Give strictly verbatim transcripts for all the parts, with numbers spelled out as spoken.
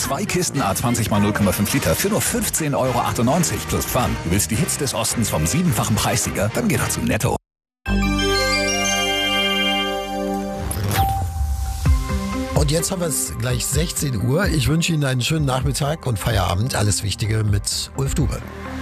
Zwei Kisten A zwanzig mal null Komma fünf Liter für nur fünfzehn Euro achtundneunzig plus Pfand. Du willst die Hits des Ostens vom siebenfachen Preissieger? Dann geh doch zu Netto. Und jetzt haben wir es gleich sechzehn Uhr. Ich wünsche Ihnen einen schönen Nachmittag und Feierabend. Alles Wichtige mit Ulf Dube.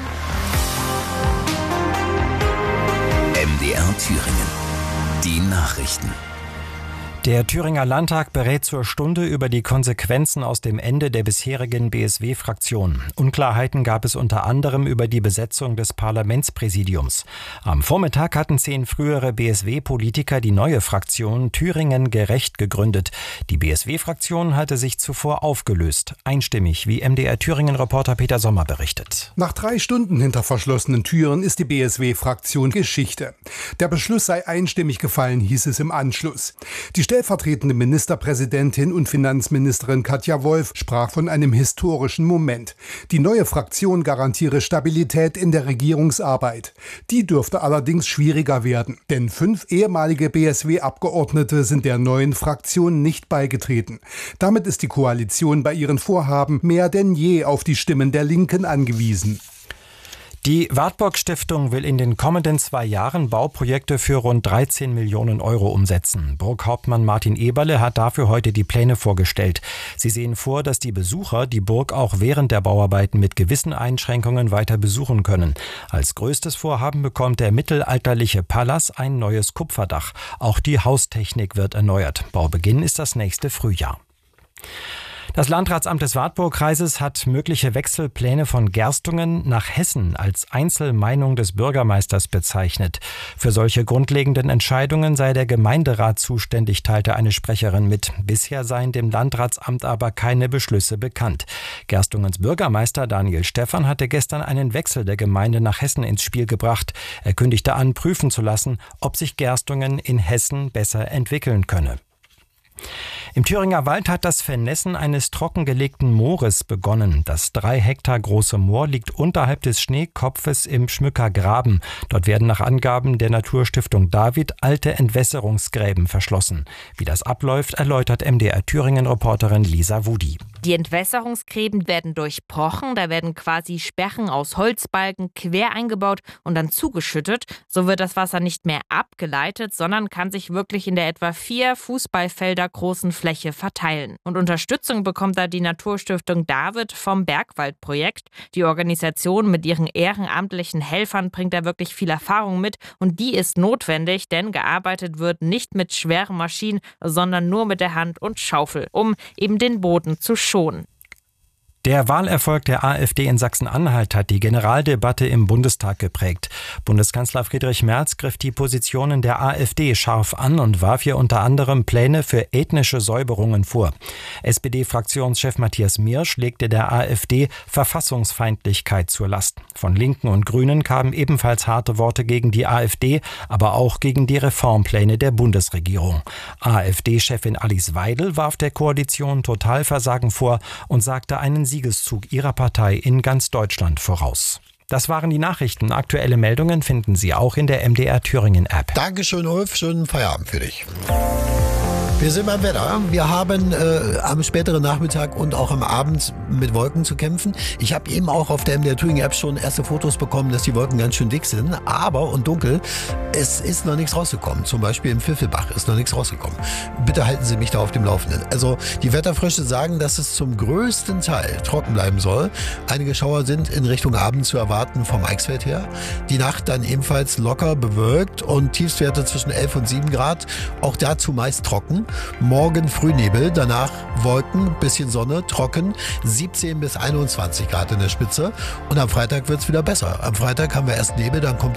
M D R Thüringen. Die Nachrichten. Der Thüringer Landtag berät zur Stunde über die Konsequenzen aus dem Ende der bisherigen B S W-Fraktion. Unklarheiten gab es unter anderem über die Besetzung des Parlamentspräsidiums. Am Vormittag hatten zehn frühere B S W-Politiker die neue Fraktion Thüringen gerecht gegründet. Die B S W-Fraktion hatte sich zuvor aufgelöst. Einstimmig, wie M D R Thüringen-Reporter Peter Sommer berichtet. Nach drei Stunden hinter verschlossenen Türen ist die B S W-Fraktion Geschichte. Der Beschluss sei einstimmig gefallen, hieß es im Anschluss. Die stellvertretende Ministerpräsidentin und Finanzministerin Katja Wolf sprach von einem historischen Moment. Die neue Fraktion garantiere Stabilität in der Regierungsarbeit. Die dürfte allerdings schwieriger werden, denn fünf ehemalige B S W-Abgeordnete sind der neuen Fraktion nicht beigetreten. Damit ist die Koalition bei ihren Vorhaben mehr denn je auf die Stimmen der Linken angewiesen. Die Wartburg-Stiftung will in den kommenden zwei Jahren Bauprojekte für rund dreizehn Millionen Euro umsetzen. Burghauptmann Martin Eberle hat dafür heute die Pläne vorgestellt. Sie sehen vor, dass die Besucher die Burg auch während der Bauarbeiten mit gewissen Einschränkungen weiter besuchen können. Als größtes Vorhaben bekommt der mittelalterliche Palas ein neues Kupferdach. Auch die Haustechnik wird erneuert. Baubeginn ist das nächste Frühjahr. Das Landratsamt des Wartburgkreises hat mögliche Wechselpläne von Gerstungen nach Hessen als Einzelmeinung des Bürgermeisters bezeichnet. Für solche grundlegenden Entscheidungen sei der Gemeinderat zuständig, teilte eine Sprecherin mit. Bisher seien dem Landratsamt aber keine Beschlüsse bekannt. Gerstungens Bürgermeister Daniel Stephan hatte gestern einen Wechsel der Gemeinde nach Hessen ins Spiel gebracht. Er kündigte an, prüfen zu lassen, ob sich Gerstungen in Hessen besser entwickeln könne. Im Thüringer Wald hat das Vernässen eines trockengelegten Moores begonnen. Das drei Hektar große Moor liegt unterhalb des Schneekopfes im Schmücker Graben. Dort werden nach Angaben der Naturstiftung David alte Entwässerungsgräben verschlossen. Wie das abläuft, erläutert M D R Thüringen-Reporterin Lisa Wudi. Die Entwässerungsgräben werden durchbrochen, da werden quasi Sperren aus Holzbalken quer eingebaut und dann zugeschüttet. So wird das Wasser nicht mehr abgeleitet, sondern kann sich wirklich in der etwa vier Fußballfelder großen Fläche verteilen. Und Unterstützung bekommt da die Naturstiftung David vom Bergwaldprojekt. Die Organisation mit ihren ehrenamtlichen Helfern bringt da wirklich viel Erfahrung mit und die ist notwendig, denn gearbeitet wird nicht mit schweren Maschinen, sondern nur mit der Hand und Schaufel, um eben den Boden zu schonen. Der Wahlerfolg der AfD in Sachsen-Anhalt hat die Generaldebatte im Bundestag geprägt. Bundeskanzler Friedrich Merz griff die Positionen der AfD scharf an und warf ihr unter anderem Pläne für ethnische Säuberungen vor. S P D-Fraktionschef Matthias Miersch legte der AfD Verfassungsfeindlichkeit zur Last. Von Linken und Grünen kamen ebenfalls harte Worte gegen die AfD, aber auch gegen die Reformpläne der Bundesregierung. AfD-Chefin Alice Weidel warf der Koalition Totalversagen vor und sagte einen Siegeszug ihrer Partei in ganz Deutschland voraus. Das waren die Nachrichten. Aktuelle Meldungen finden Sie auch in der M D R Thüringen App. Dankeschön, Ulf. Schönen Feierabend für dich. Wir sind beim Wetter. Wir haben äh, am späteren Nachmittag und auch am Abend mit Wolken zu kämpfen. Ich habe eben auch auf der M D R Thüringen App schon erste Fotos bekommen, dass die Wolken ganz schön dick sind. Aber und dunkel, es ist noch nichts rausgekommen. Zum Beispiel im Pfiffelbach ist noch nichts rausgekommen. Bitte halten Sie mich da auf dem Laufenden. Also die Wetterfrösche sagen, dass es zum größten Teil trocken bleiben soll. Einige Schauer sind in Richtung Abend zu erwarten vom Eichsfeld her. Die Nacht dann ebenfalls locker bewölkt und Tiefstwerte zwischen elf und sieben Grad. Auch dazu meist trocken. Morgen Frühnebel, danach Wolken, bisschen Sonne, trocken, siebzehn bis einundzwanzig Grad in der Spitze. Und am Freitag wird es wieder besser. Am Freitag haben wir erst Nebel, dann kommt